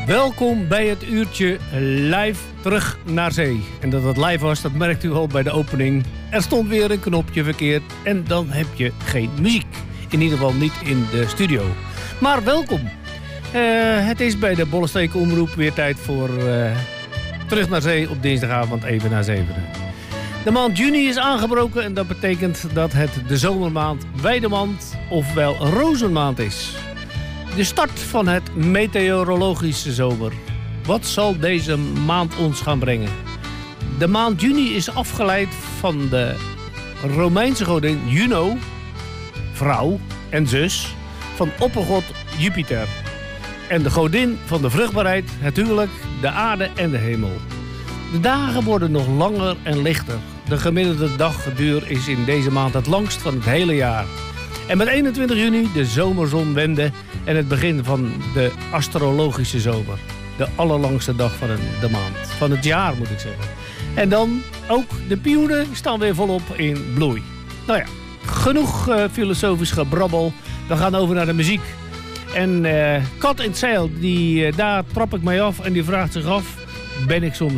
Welkom bij het uurtje live terug naar zee. En dat het live was, dat merkt u al bij de opening. Er stond weer een knopje verkeerd en dan heb je geen muziek. In ieder geval niet in de studio. Maar welkom. Het is bij de Bollesteek Omroep weer tijd voor terug naar zee op dinsdagavond even na 7. De maand juni is aangebroken en dat betekent dat het de zomermaand Weidemaand, ofwel rozenmaand is. De start van het meteorologische zomer. Wat zal deze maand ons gaan brengen? De maand juni is afgeleid van de Romeinse godin Juno, vrouw en zus van oppergod Jupiter. En de godin van de vruchtbaarheid, het huwelijk, de aarde en de hemel. De dagen worden nog langer en lichter. De gemiddelde dagduur is in deze maand het langst van het hele jaar. En met 21 juni de zomerzonwende en het begin van de astrologische zomer. De allerlangste dag van de maand. Van het jaar moet ik zeggen. En dan ook de pioenen staan weer volop in bloei. Nou ja, genoeg filosofisch gebrabbel. We gaan over naar de muziek. En Kat in het Zeil, daar trap ik mee af en die vraagt zich af: ben ik soms